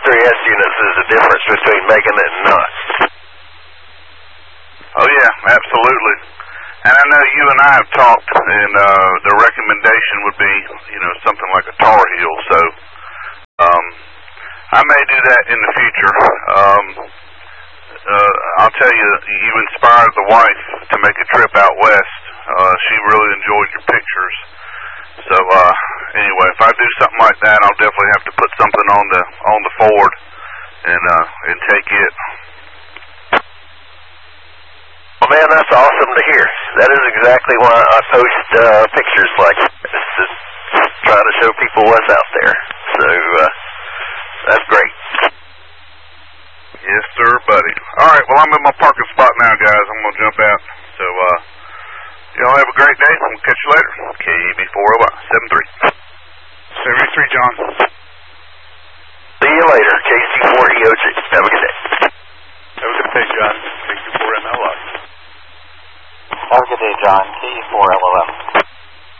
3S units is the difference between making it and not. Oh yeah, absolutely. And I know you and I have talked, and the recommendation would be, something like a Tar Heel. So I may do that in the future. I'll tell you, you inspired the wife to make a trip out west. She really enjoyed your pictures. So anyway, if I do something like that, I'll definitely have to put something on the Ford and take it. Well, man, that's awesome to hear. That is exactly why I post pictures like this, just trying to show people what's out there. So that's great. Yes, sir, buddy. All right, well, I'm in my parking spot now, guys. I'm going to jump out. So y'all have a great day. We'll catch you later. KB473. 73, John. See you later, KC4EOG. Have a good day. Have a good day, John. KC4MLR. Have a good day, John. K4LOM.